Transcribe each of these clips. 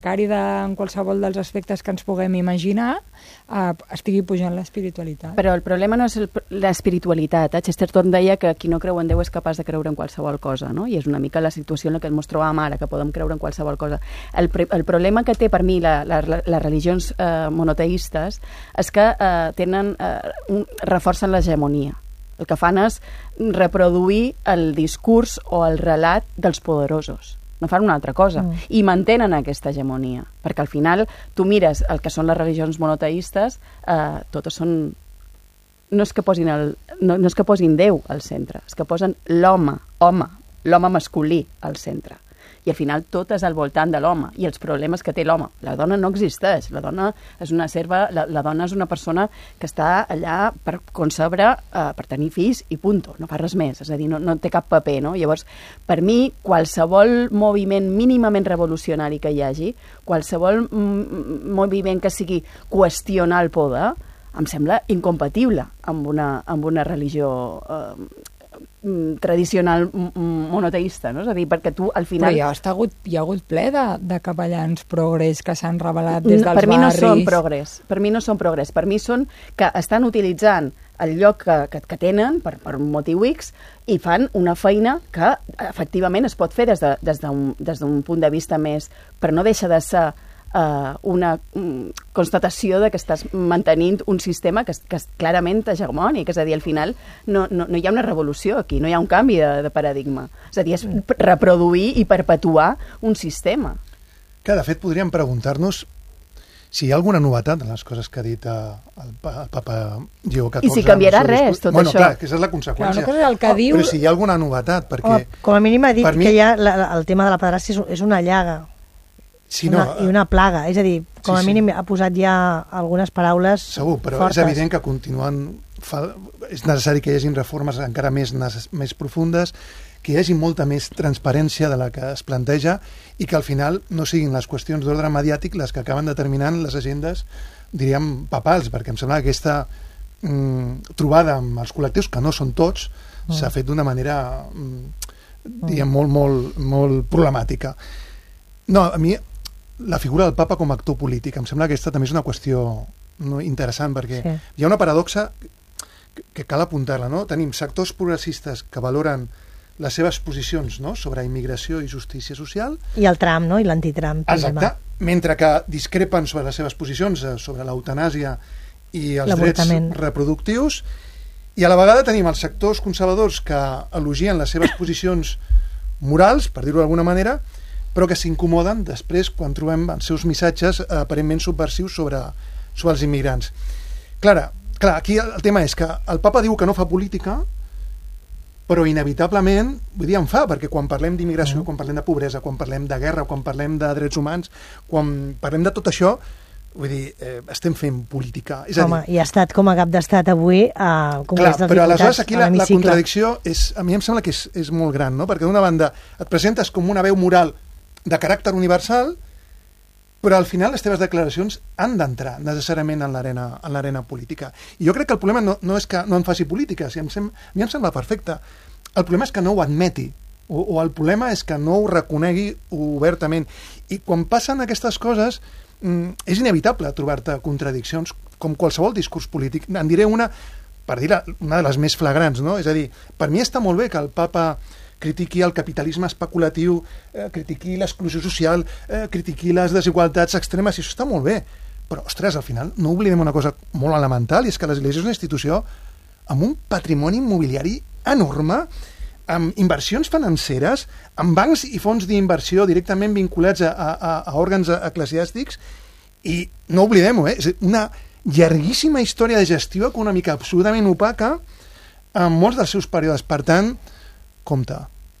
en qualsevol dels aspectes que ens puguem imaginar, estigui pujant l'espiritualitat. Però el problema no és l'espiritualitat. Chesterton deia que qui no creu en Déu és capaç de creure en qualsevol cosa, no? I és una mica la situació en la que ens trobem ara, que podem creure en qualsevol cosa. El problema que té per mi les religions monoteistes és que reforcen l'hegemonia. El que fan és reproduir el discurs o el relat dels poderosos. No fan una altra cosa. I mantenen aquesta hegemonia. Perquè al final tu mires el que són les religions monoteistes, totes són... No és que posin Déu al centre, és que posen l'home masculí al centre. I al final tot és al voltant de l'home i els problemes que té l'home. La dona no existeix, la dona és una serva, la dona és una persona que està allà per concebre, per tenir fills i punto, no fa res més, és a dir, no té cap paper, no? Llavors, per mi, qualsevol moviment mínimament revolucionari que hi hagi, qualsevol moviment que sigui qüestionar el poder, em sembla incompatible amb una religió tradicional monoteista, no? És a dir, perquè tu al final... Però hi ha hagut ple de capellans progres que s'han revelat des dels barris. Per mi no són progres, per mi són que estan utilitzant el lloc que tenen per un motiu X i fan una feina que efectivament es pot fer des d'un punt de vista més, però no deixa de ser una constatació de que estàs mantenint un sistema que és clarament hegemònic, és a dir, al final no hi ha una revolució aquí, no hi ha un canvi de paradigma, és a dir, és reproduir i perpetuar un sistema. Que de fet podríem preguntar-nos si hi ha alguna novetat en les coses que ha dit el papa Lleó XIV. I si canviarà res, tot això. Clar, que és la conseqüència. Però si hi ha alguna novetat, perquè... Com a mínim ha dit que ja el tema de la pederàstia és una llaga. I una plaga, és a dir, com a mínim ha posat ja algunes paraules segur, però fortes. És evident que continuen... És necessari que hi hagi reformes encara més profundes, que hi hagi molta més transparència de la que es planteja i que al final no siguin les qüestions d'ordre mediàtic les que acaben determinant les agendes, diríem, papals, perquè em sembla que aquesta trobada amb els col·lectius, que no són tots, s'ha fet d'una manera, diríem, molt problemàtica. No, a mi la figura del papa com a actor polític, em sembla que aquesta també és una qüestió interessant, perquè hi ha una paradoxa que cal apuntar-la, no? Tenim sectors progressistes que valoren les seves posicions, no?, sobre immigració i justícia social. I el Trump, no?, i l'anti-Trump. Exacte, mentre que discrepen sobre les seves posicions sobre l'eutanàsia i els drets reproductius, i a la vegada tenim els sectors conservadors que elogien les seves posicions morals, per dir-ho d'alguna manera, però que s'incomoden després quan trobem els seus missatges aparentment subversius sobre els immigrants. Clar, aquí el tema és que el papa diu que no fa política, però inevitablement, vull dir, en fa, perquè quan parlem d'immigració, quan parlem de pobresa, quan parlem de guerra, quan parlem de drets humans, quan parlem de tot això, vull dir, estem fent política. Home, i ha estat com a cap d'estat avui al Congrés dels Diputats. Però aleshores aquí la contradicció a mi em sembla que és molt gran, no? Perquè d'una banda et presentes com una veu moral de caràcter universal, però al final les teves declaracions han d'entrar necessàriament en l'arena política. I jo crec que el problema no és que no en faci política, a mi em sembla perfecte. El problema és que no ho admeti, o el problema és que no ho reconegui obertament. I quan passen aquestes coses, és inevitable trobar-te contradiccions, com qualsevol discurs polític. En diré una, per dir una de les més flagrants, no? És a dir, per mi està molt bé que el papa critiqui el capitalisme especulatiu, critiqui l'exclusió social, critiqui les desigualtats extremes, i això està molt bé. Però, ostres, al final no oblidem una cosa molt elemental, i és que l'Església és una institució amb un patrimoni immobiliari enorme, amb inversions financeres, amb bancs i fons d'inversió directament vinculats a òrgans eclesiàstics, i no oblidem-ho, és una llarguíssima història de gestió econòmica absolutament opaca en molts dels seus períodes. Per tant, compte.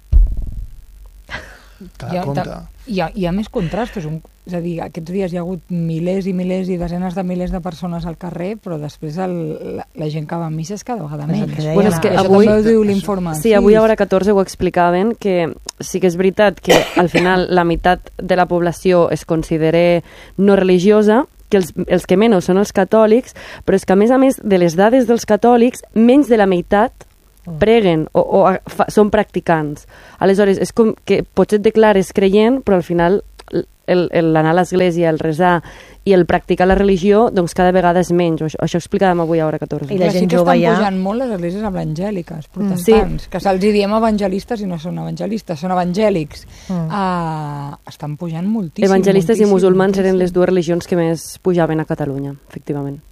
Compte. Hi ha més contrastos. És a dir, aquests dies hi ha hagut milers i milers i desenes de milers de persones al carrer, però després la gent que va a missa és cada vegada menys. Bueno, és que avui, també ho diu l'informe. Sí, avui a Hora 14 ho explicaven, que sí que és veritat que al final la meitat de la població es considera no religiosa, que els que menys són els catòlics, però és que a més de les dades dels catòlics, menys de la meitat preguen o són practicants. Aleshores, és com que potser et declares creient, però al final l'anar a l'església, el resar i el practicar la religió, doncs cada vegada és menys. Això explicàvem avui a Hora 14. I la gent sí que jove estan ja... pujant molt les esglésies evangèliques, protestants, que se'ls diem evangelistes i no són evangelistes, són evangèlics. Estan pujant moltíssim. Evangelistes i musulmans eren les dues religions que més pujaven a Catalunya, efectivament.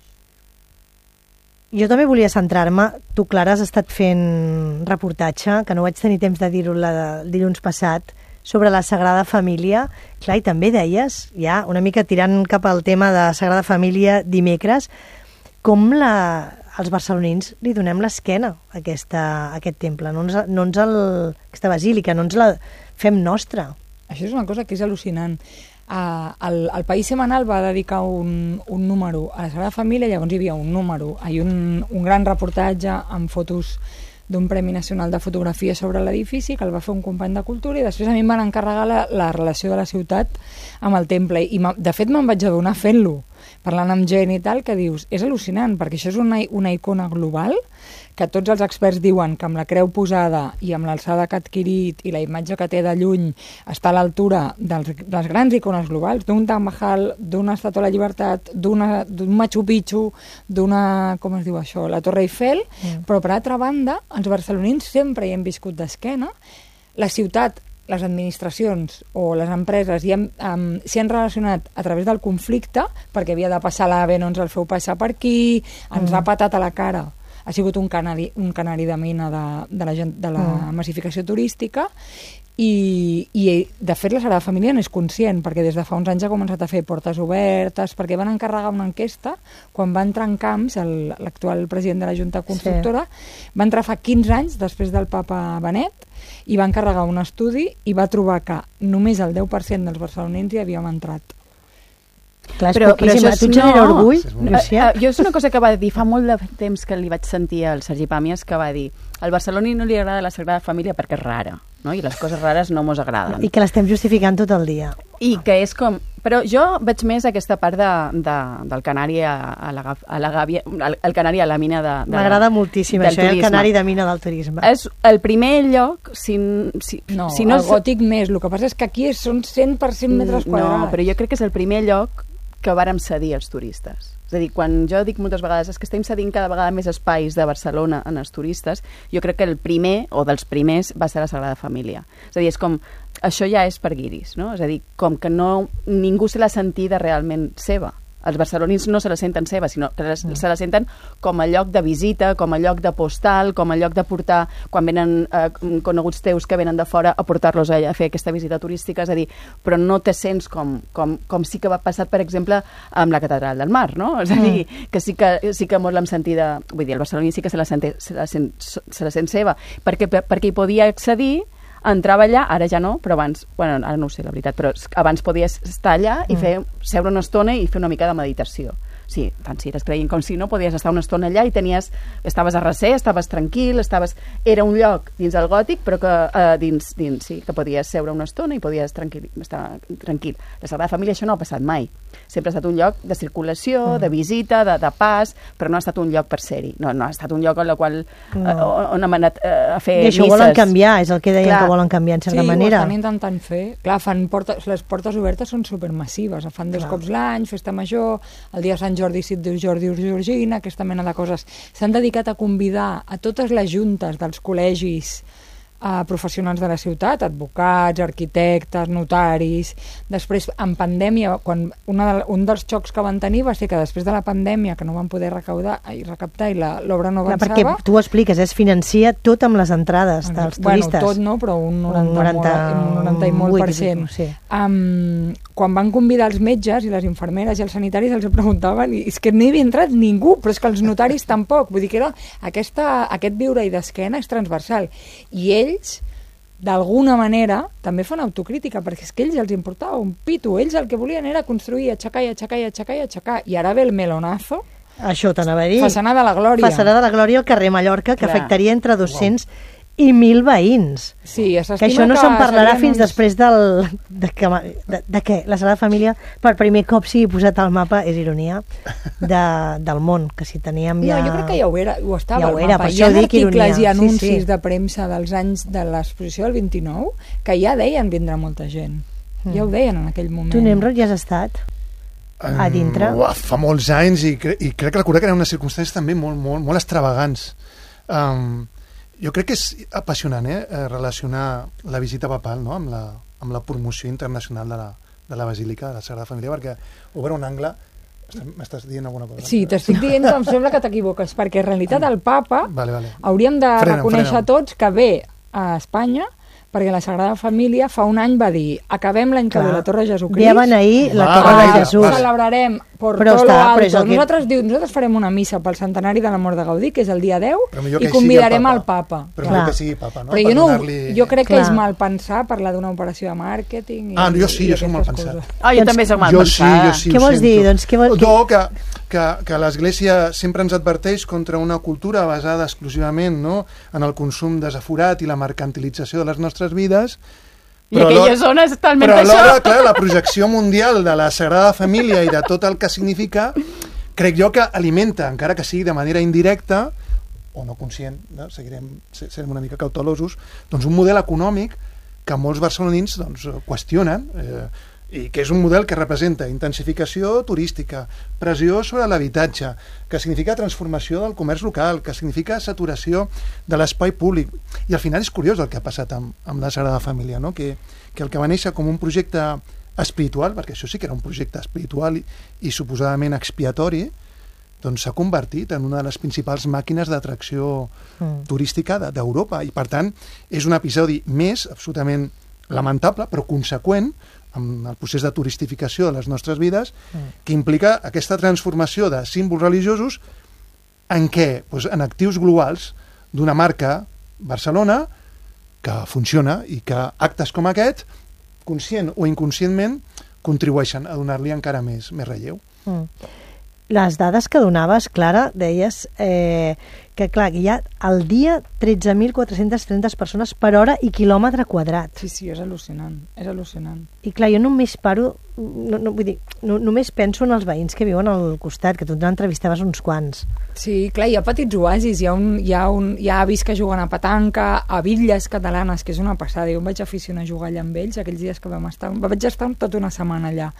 Jo també volia centrar-me, tu, Clara, has estat fent reportatge, que no vaig tenir temps de dir-ho el dilluns passat, sobre la Sagrada Família. Clar, i també deies, ja una mica tirant cap al tema de Sagrada Família dimecres, com els barcelonins li donem l'esquena a aquest temple, aquesta basílica, no ens la fem nostra. Això és una cosa que és al·lucinant. El País Semanal va dedicar un número a la Sagrada Família, llavors hi havia un número, un gran reportatge amb fotos d'un Premi Nacional de Fotografia sobre l'edifici, que el va fer un company de Cultura, i després a mi em van encarregar la relació de la ciutat amb el temple. I de fet me'n vaig adonar fent-lo, parlant amb gent i tal, que dius, és al·lucinant, perquè això és una icona global, que tots els experts diuen que amb la creu posada i amb l'alçada que ha adquirit i la imatge que té de lluny està a l'altura de les grans icones globals, d'un Taj Mahal, d'una Estàtua de la Llibertat, d'un Machu Picchu, d'una, com es diu això, la Torre Eiffel, però per altra banda, els barcelonins sempre hi hem viscut d'esquena. La ciutat, les administracions o les empreses s'hi han relacionat a través del conflicte, perquè havia de passar l'AVE, no ens el feu passar per aquí, ens ha patat a la cara. Ha sigut un canari de mina de la massificació turística i de fet la Sagrada Família n'és conscient, perquè des de fa uns anys ha començat a fer portes obertes, perquè van encarregar una enquesta quan va entrar en Camps, l'actual president de la Junta Constructora, va entrar fa 15 anys després del papa Benet i va encarregar un estudi i va trobar que només el 10% dels barcelonins hi havíem entrat. Clar, però això tu genera orgull? Jo és una cosa que va dir fa molt de temps que li vaig sentir al Sergi Pàmies, que va dir al barceloní no li agrada la Sagrada Família perquè és rara, no? I les coses rares no mos agraden. I que l'estem justificant tot el dia. I que és com... Però jo veig més aquesta part del canari a la gàbia, el canari a la mina de m'agrada moltíssim això, el canari de mina del turisme. És el primer lloc, no, el gòtic més, el que passa és que aquí són 100% metres quadrats. No, però jo crec que és el primer lloc que vàrem cedir als turistes. És a dir, quan jo dic moltes vegades és que estem cedint cada vegada més espais de Barcelona en els turistes, jo crec que el primer, o dels primers, va ser la Sagrada Família. És a dir, és com... Això ja és per guiris, no? És a dir, com que ningú se l'ha sentida realment seva. Els barcelonins no se la senten seva, sinó que se la senten com a lloc de visita, com a lloc de postal, com a lloc de portar, quan venen coneguts teus que venen de fora, a portar-los a fer aquesta visita turística, és a dir, però no te sents com sí que va passar, per exemple, amb la Catedral del Mar, no? És a dir, que sí que molt l'hem sentida, vull dir, el barceloní sí que se la sent seva, perquè hi podia accedir, entrava allà, ara ja no, però abans, bueno, ara no ho sé la veritat, però abans podies estar allà i seure una estona i fer una mica de meditació. Sí, tant si eres creient com si no, podies estar una estona allà i estaves a recer, estaves tranquil, era un lloc dins el gòtic, però que dins sí, que podies seure una estona i podies estar tranquil. La Sagrada Família això no ha passat mai. Sempre ha estat un lloc de circulació, de visita, de pas, però no ha estat un lloc per ser-hi. No ha estat un lloc on hem anat a fer misses. I això volen canviar, és el que deien, que volen canviar en certa manera. Sí, ho estan intentant fer. Clar, les portes obertes són supermassives, fan 2 cops l'any, festa major, el dia de Sant Jordi, Jordi Georgina, aquesta mena de coses. S'han dedicat a convidar a totes les juntes dels col·legis professionals de la ciutat, advocats, arquitectes, notaris. Després, en pandèmia, quan un dels xocs que van tenir va ser que després de la pandèmia, que no van poder recaptar i l'obra no avançava... Perquè tu ho expliques, es financia tot amb les entrades dels turistes. Bueno, tot no, però un 90 i molt per cent. Sí. Quan van convidar els metges i les infermeres i els sanitaris, els preguntaven, i és que no hi havia entrat ningú, però és que els notaris tampoc. Vull dir que aquest viure-hi d'esquena és transversal. I ells, d'alguna manera, també fan autocrítica, perquè és que ells els importava un pito. Ells el que volien era construir, aixecar i aixecar i aixecar i aixecar. I ara ve el melonazo. Això t'anava a dir. Façana de la Glòria. Façana de la Glòria al carrer Mallorca, que afectaria entre 200 i 1.000 veïns. Sí, que això no se'n parlarà fins després de que la Sagrada Família per primer cop sigui posat al mapa, és ironia, del món, que si teníem ja... No, jo crec que ho estava al mapa. Hi ha articles i anuncis de premsa dels anys de l'exposició del 29 que ja deien vindrà molta gent. Ja ho deien en aquell moment. Tu, Nemrod, ja has estat a dintre? Fa molts anys i crec recordar que eren unes circumstàncies també molt extravagants. Jo crec que és apassionant relacionar la visita papal, no?, amb la promoció internacional de la Basílica de la Sagrada Família, perquè obre un angle. M'estàs dient alguna cosa? Sí, t'estic dient que em sembla que t'equivoques, perquè en realitat el papa hauríem de reconèixer tots que ve a Espanya perquè la Sagrada Família fa un any va dir acabem l'any que ve la Torre Jesucrist. Ja van ahir la Torre de Jesús. Celebrarem por todo lo alto. Nosaltres farem una missa pel centenari de la mort de Gaudí, que és el dia 10, i convidarem al papa. Però millor que sigui papa, no? Però jo crec que és mal pensar parlar d'una operació de màrqueting. Jo sí, jo soc mal pensat. Jo també soc mal pensat. Jo sí, què vols dir? Que l'Església sempre ens adverteix contra una cultura basada exclusivament en el consum desaforat i la mercantilització de les nostres vides. I aquella zona és talment això. Però alhora, clar, la projecció mundial de la Sagrada Família i de tot el que significa, crec jo que alimenta, encara que sigui de manera indirecta, o no conscient, serem una mica cautelosos, doncs un model econòmic que molts barcelonins qüestionen, i que és un model que representa intensificació turística, pressió sobre l'habitatge, que significa transformació del comerç local, que significa saturació de l'espai públic. I al final és curiós el que ha passat amb la Sagrada Família, no? Que el que va néixer com un projecte espiritual, perquè això sí que era un projecte espiritual i suposadament expiatori, doncs s'ha convertit en una de les principals màquines d'atracció turística d'Europa. I, per tant, és un episodi més absolutament lamentable, però conseqüent, amb el procés de turistificació de les nostres vides, que implica aquesta transformació de símbols religiosos en què? En actius globals d'una marca Barcelona que funciona i que actes com aquest, conscient o inconscientment, contribueixen a donar-li encara més relleu. Les dades que donaves, Clara, deies que, clar, hi ha al dia 13.430 persones per hora i quilòmetre quadrat. Sí, és al·lucinant, és al·lucinant. I, clar, jo només paro, només penso en els veïns que viuen al costat, que tu n'entrevistaves uns quants. Sí, clar, hi ha petits oasis, hi ha avis que juguen a petanca, a bitlles catalanes, que és una passada. Jo em vaig aficionar a jugar allà amb ells, aquells dies que vaig estar tota una setmana allà.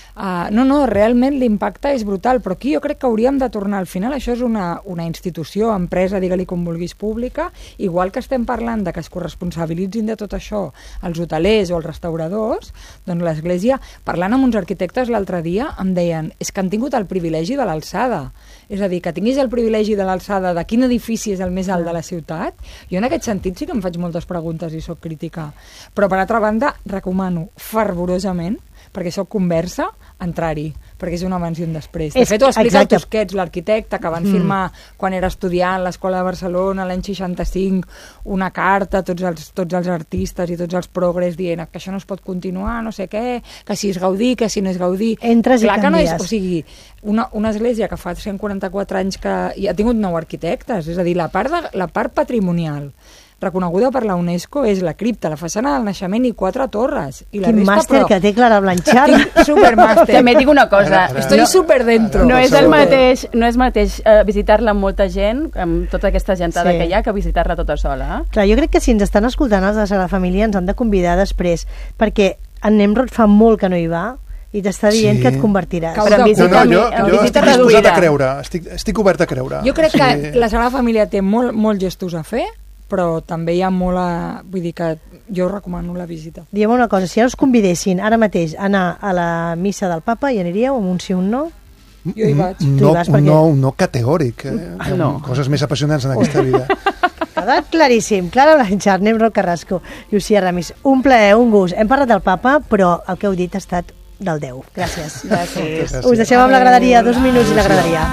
Realment l'impacte és brutal, però aquí jo crec que hauríem de tornar. Al final això és una institució, empresa, digue-li com vulguis, pública, igual que estem parlant de que es corresponsabilitzin de tot això els hotelers o els restauradors, doncs l'Església, parlant amb uns arquitectes l'altre dia, em deien, és que han tingut el privilegi de l'alçada. És a dir, que tinguis el privilegi de l'alçada de quin edifici és el més alt de la ciutat, jo en aquest sentit sí que em faig moltes preguntes i soc crítica. Però per altra banda, recomano fervorosament, perquè soc conversa, entrar-hi, perquè és un abans i un després. De fet, ho explica el Tusquets, l'arquitecte, que van firmar quan era estudiant a l'Escola de Barcelona l'any 65, una carta a tots els artistes i tots els progres dient que això no es pot continuar, no sé què, que si és Gaudí, que si no és Gaudí. Entres i canvies. O sigui, una església que fa 144 anys que ha tingut 9 arquitectes, és a dir, la part patrimonial reconeguda per la UNESCO és la cripta, la façana del naixement i 4 torres. I la Quin resta, màster que té Clara Blanchard. Tinc supermàster. També dic una cosa. Estoy super dentro. No és el mateix visitar-la amb molta gent, amb tota aquesta gentada que hi ha, que visitar-la tota sola. Clar, jo crec que si ens estan escoltant els de la Sagrada Família ens han de convidar després, perquè en Nemrod fa molt que no hi va i t'està dient que et convertiràs. Jo estic disposat a creure, estic obert a creure. Jo crec que la Sagrada Família té molts gestos a fer, però també hi ha molt vull dir que jo recomano la visita. Digue'm una cosa, si ara us convidessin ara mateix a anar a la missa del Papa, hi aniríeu amb un sí o un no? Jo hi vaig. No categòric. Coses més apassionants en aquesta vida. Quedat claríssim. Clara Blanchard, Nemrod Carrasco, Llucia Ramis. Un plaer, un gust. Hem parlat del Papa, però el que heu dit ha estat del 10. Gràcies. Us deixem amb la graderia, 2 minuts i la graderia.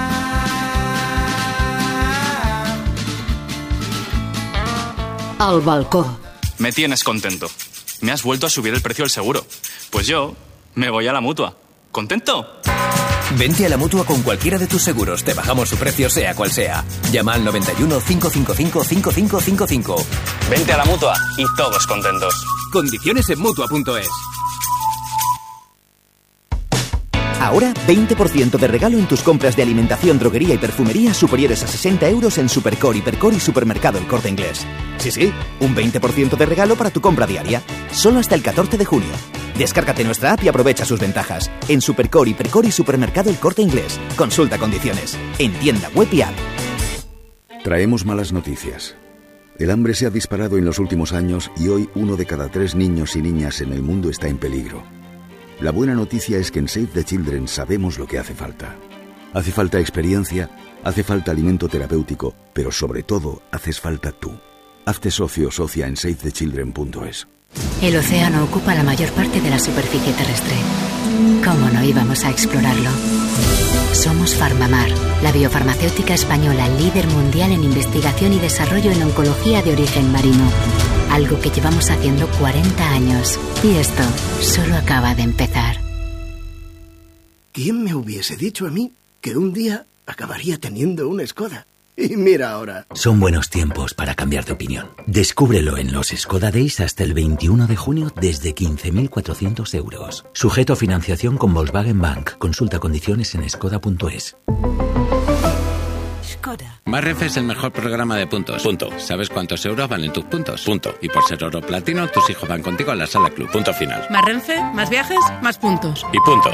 Al balcó. Me tienes contento. Me has vuelto a subir el precio del seguro. Pues yo me voy a la Mutua. ¿Contento? Vente a la Mutua con cualquiera de tus seguros. Te bajamos su precio sea cual sea. Llama al 91 555 5555. Vente a la Mutua y todos contentos. Condiciones en Mutua.es. Ahora 20% de regalo en tus compras de alimentación, droguería y perfumería superiores a 60 euros en Supercore, Hipercore y Supermercado El Corte Inglés. Sí, un 20% de regalo para tu compra diaria. Solo hasta el 14 de junio. Descárgate nuestra app y aprovecha sus ventajas. En Supercore, Hipercore y Supermercado El Corte Inglés. Consulta condiciones. En tienda web y app. Traemos malas noticias. El hambre se ha disparado en los últimos años y hoy 1 de cada 3 niños y niñas en el mundo está en peligro. La buena noticia es que en Save the Children sabemos lo que hace falta. Hace falta experiencia, hace falta alimento terapéutico, pero sobre todo haces falta tú. Hazte socio o socia en savethechildren.es. El océano ocupa la mayor parte de la superficie terrestre. ¿Cómo no íbamos a explorarlo? Somos Farmamar, la biofarmacéutica española líder mundial en investigación y desarrollo en oncología de origen marino. Algo que llevamos haciendo 40 años. Y esto solo acaba de empezar. ¿Quién me hubiese dicho a mí que un día acabaría teniendo una Skoda? Y mira ahora. Son buenos tiempos para cambiar de opinión. Descúbrelo en los Skoda Days hasta el 21 de junio desde 15.400 euros. Sujeto a financiación con Volkswagen Bank. Consulta condiciones en skoda.es. Más Renfe es el mejor programa de puntos. Punto. ¿Sabes cuántos euros valen tus puntos? Punto. Y por ser oro platino, tus hijos van contigo a la sala club. Punto final. Más Renfe, más viajes, más puntos. Y punto.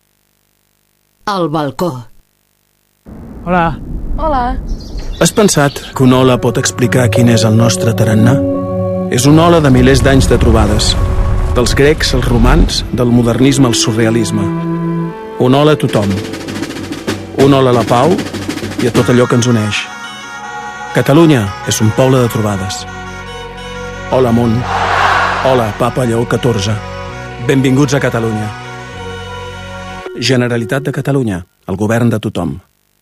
El balcó. Hola. Hola. Has pensat que una ola pot explicar quin és el nostre tarannà? És una ola de milers d'anys de trobades. Dels grecs als romans, del modernisme al surrealisme. Una ola a tothom. Una ola a la pau i a tot allò que ens uneix. Catalunya és un poble de trobades. Hola, món. Hola, Papa Lleó XIV. Benvinguts a Catalunya. Generalitat de Catalunya, el govern de tothom.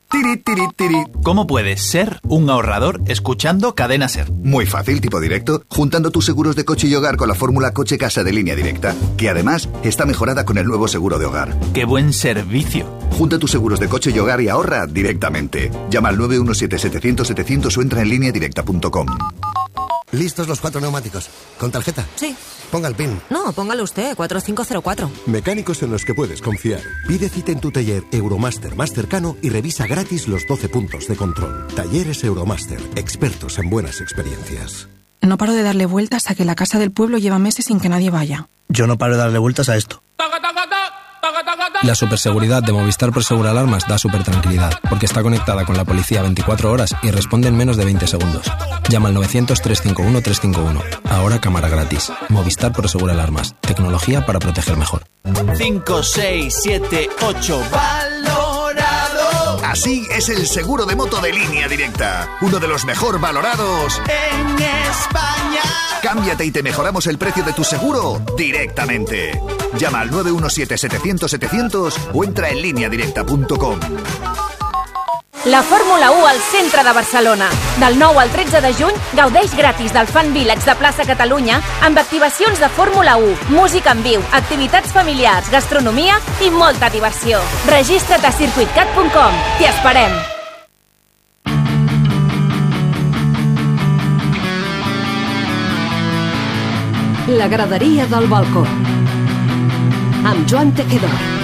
¿Cómo puedes ser un ahorrador escuchando Cadena Ser? Muy fácil, tipo directo, juntando tus seguros de coche y hogar con la fórmula coche-casa de Línea Directa, que además está mejorada con el nuevo seguro de hogar. ¡Qué buen servicio! Junta tus seguros de coche y hogar y ahorra directamente. Llama al 917-700-700 o entra en lineadirecta.com. ¿Listos los 4 neumáticos? ¿Con tarjeta? Sí. Ponga el PIN. No, póngalo usted, 4504. Mecánicos en los que puedes confiar. Pide cita en tu taller Euromaster más cercano y revisa gratis los 12 puntos de control. Talleres Euromaster, expertos en buenas experiencias. No paro de darle vueltas a que la casa del pueblo lleva meses sin que nadie vaya. Yo no paro de darle vueltas a esto. La superseguridad de Movistar Prosegur Alarmas da supertranquilidad, porque está conectada con la policía 24 horas y responde en menos de 20 segundos. Llama al 900-351-351. Ahora cámara gratis. Movistar Prosegur Alarmas. Tecnología para proteger mejor. 5, 6, 7, 8. ¡Valorado! Así es el seguro de moto de Línea Directa. Uno de los mejor valorados en España. Cámbiate y te mejoramos el precio de tu seguro directamente. Llama al 917-700-700 o entra en lineadirecta.com. La Fórmula 1 al centre de Barcelona. Del 9 al 13 de juny, gaudeix gratis del Fan Village de Plaça Catalunya amb activacions de Fórmula 1, música en viu, activitats familiars, gastronomia i molta diversió. Registra't a circuitcat.com. T'hi esperem. La graderia del balcó. Amb Joan Tejedor.